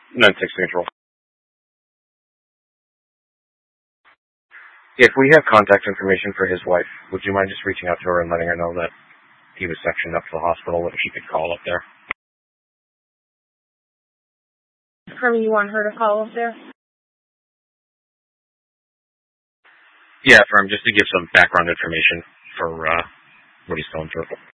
9-6 control. If we have contact information for his wife, would you mind just reaching out to her and letting her know that he was sectioned up to the hospital, if she could call up there? Herman, you want her to call up there? Yeah, for him, just to give some background information for what he's going through.